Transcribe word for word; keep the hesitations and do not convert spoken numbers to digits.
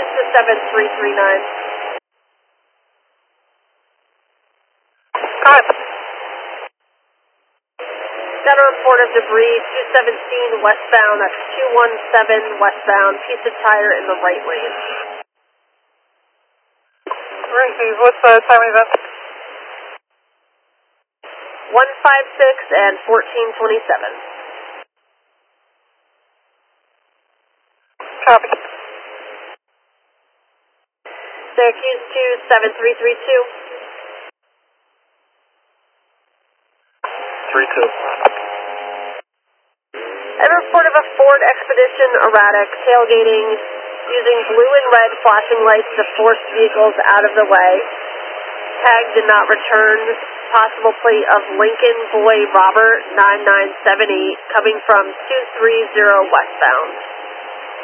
to seven three three nine. Go ahead. Got a report of debris, two seventeen westbound, that's two one seven westbound, piece of tire in the right lane. Reese's, what's the time of event? one five six and fourteen twenty-seven. Copy. Syracuse to seven three three two. three two. I have a report of a Ford Expedition erratic tailgating using blue and red flashing lights to force vehicles out of the way. Tag did not return. Possible plate of Lincoln Boy Robert nine nine seven eight coming from two three zero westbound.